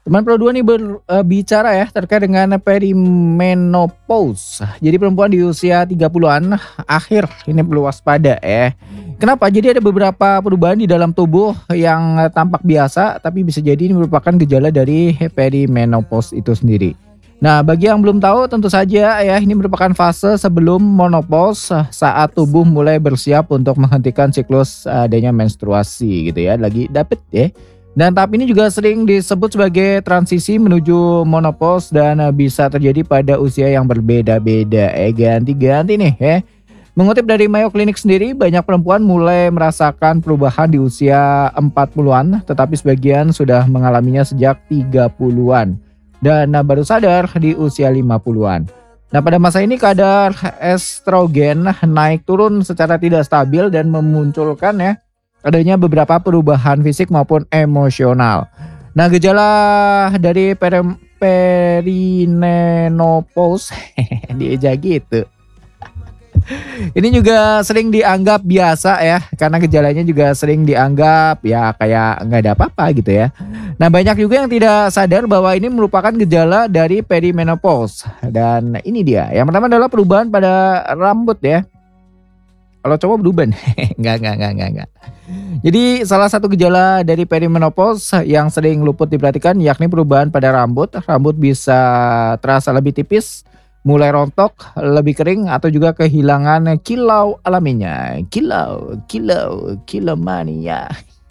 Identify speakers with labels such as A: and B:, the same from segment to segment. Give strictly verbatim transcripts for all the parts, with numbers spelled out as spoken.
A: Teman pro dua nih berbicara ya terkait dengan perimenopause. Jadi perempuan di usia tiga puluhan akhir ini perlu waspada ya. Kenapa? Jadi ada beberapa perubahan di dalam tubuh yang tampak biasa tapi bisa jadi ini merupakan gejala dari perimenopause itu sendiri. Nah, bagi yang belum tahu tentu saja ya ini merupakan fase sebelum menopause saat tubuh mulai bersiap untuk menghentikan siklus adanya menstruasi gitu ya. Lagi dapet ya. Dan tahap ini juga sering disebut sebagai transisi menuju menopause dan bisa terjadi pada usia yang berbeda-beda. Eh ganti-ganti nih ya. Mengutip dari Mayo Clinic sendiri, banyak perempuan mulai merasakan perubahan di usia empat puluhan, tetapi sebagian sudah mengalaminya sejak tiga puluhan dan baru sadar di usia lima puluhan. Nah, pada masa ini kadar estrogen naik turun secara tidak stabil dan memunculkan ya adanya beberapa perubahan fisik maupun emosional. Nah, gejala dari peri perimenopause dieja gitu. Ini juga sering dianggap biasa ya, karena gejalanya juga sering dianggap ya kayak nggak ada apa-apa gitu ya. Nah, banyak juga yang tidak sadar bahwa ini merupakan gejala dari perimenopause. Dan ini dia, yang pertama adalah perubahan pada rambut ya. Kalau cowok beruban, enggak, enggak, enggak, enggak, enggak. Jadi salah satu gejala dari perimenopause yang sering luput diperhatikan yakni perubahan pada rambut. Rambut bisa terasa lebih tipis, mulai rontok, lebih kering, atau juga kehilangan kilau alaminya. Kilau, kilau, kilau mania.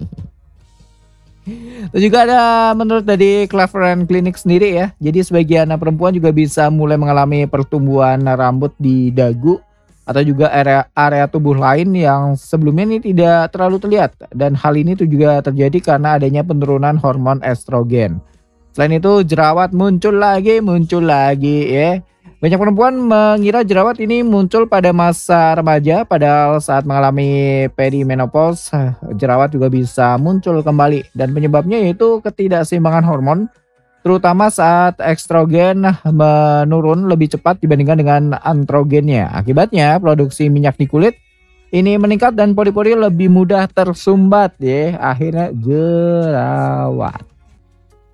A: Itu juga ada menurut dari Cleveland Clinic sendiri ya. Jadi sebagian perempuan juga bisa mulai mengalami pertumbuhan rambut di dagu atau juga area area tubuh lain yang sebelumnya ini tidak terlalu terlihat, dan hal ini tuh juga terjadi karena adanya penurunan hormon estrogen. Selain itu jerawat muncul lagi muncul lagi ya. Banyak perempuan mengira jerawat ini muncul pada masa remaja, padahal saat mengalami perimenopause jerawat juga bisa muncul kembali, dan penyebabnya yaitu ketidakseimbangan hormon, terutama saat estrogen menurun lebih cepat dibandingkan dengan androgennya. Akibatnya produksi minyak di kulit ini meningkat dan pori-pori lebih mudah tersumbat ya. Akhirnya jerawat.